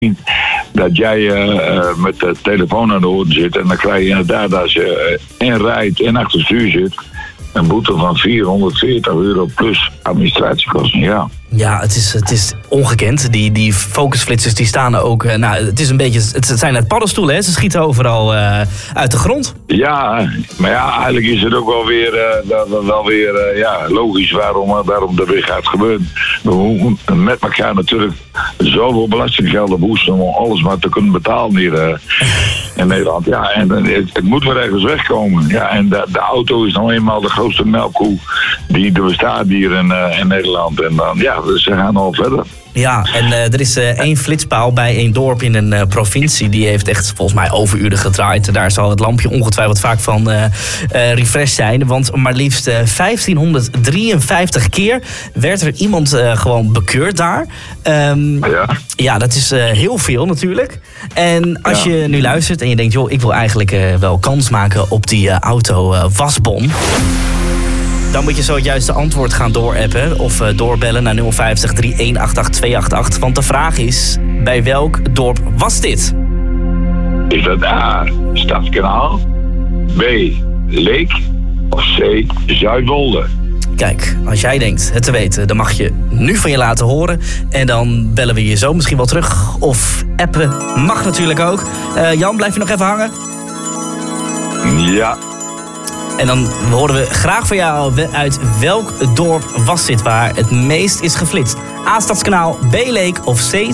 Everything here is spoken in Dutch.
dat jij met de telefoon aan de oren zit. En dan krijg je inderdaad, als je en rijdt en achter het stuur zit, een boete van €440 plus administratiekosten. Ja. Ja, het is ongekend. Die focusflitsers die staan er ook. Het zijn net paddenstoelen, hè? Ze schieten overal uit de grond. Ja, maar ja, eigenlijk is het ook wel weer logisch waarom dat weer gaat gebeuren. We moeten met elkaar natuurlijk zoveel belastinggelden boosten om alles maar te kunnen betalen hier in Nederland. Ja, en het moet weer ergens wegkomen. Ja, en de auto is nou eenmaal de grootste melkkoe die er bestaat hier in Nederland. En dan, ja, dus ze gaan al verder. Ja, en er is één flitspaal bij één dorp in een provincie. Die heeft echt volgens mij overuren gedraaid. Daar zal het lampje ongetwijfeld vaak van refresh zijn. Want maar liefst 1553 keer werd er iemand gewoon bekeurd daar. Ja, dat is heel veel natuurlijk. En als je nu luistert en je denkt, joh, ik wil eigenlijk wel kans maken op die auto-wasbon. Dan moet je zo het juiste antwoord gaan doorappen of doorbellen naar 050 3188 288. Want de vraag is, bij welk dorp was dit? Is dat A, Stadskanaal, B, Leek of C, Zuidwolde? Kijk, als jij denkt het te weten, dan mag je nu van je laten horen. En dan bellen we je zo misschien wel terug. Of appen mag natuurlijk ook. Jan, blijf je nog even hangen? Ja. En dan horen we graag van jou uit welk dorp was dit waar het meest is geflitst. A, Stadskanaal, B, Leek of C,